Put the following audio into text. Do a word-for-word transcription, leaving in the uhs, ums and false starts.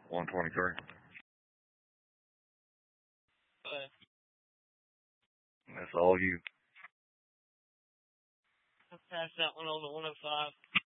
one twenty-three. Okay. That's all you. I'll pass that one on to one oh five.